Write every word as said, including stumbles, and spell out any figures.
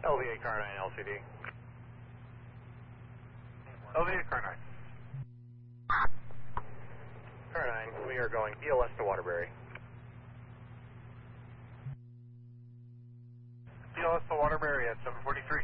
L V eight car nine L C D. L V eight car nine. Car nine, we are going E L S to Waterbury. E L S to Waterbury at seven forty-three.